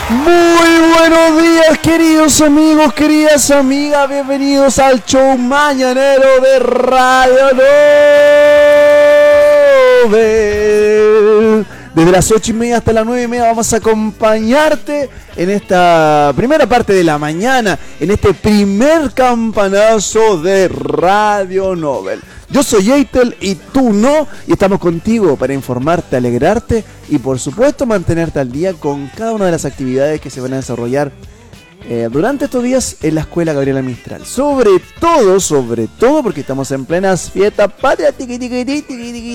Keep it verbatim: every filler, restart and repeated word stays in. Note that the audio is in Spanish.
Muy buenos días, queridos amigos, queridas amigas. Bienvenidos al show mañanero de Radio Nobel. Desde las ocho y media hasta las nueve y media vamos a acompañarte en esta primera parte de la mañana, en este primer campanazo de Radio Nobel. Yo soy Eitel y tú no, y estamos contigo para informarte, alegrarte y por supuesto mantenerte al día con cada una de las actividades que se van a desarrollar eh, durante estos días en la Escuela Gabriela Mistral. Sobre todo, sobre todo porque estamos en plenas fiestas patrias.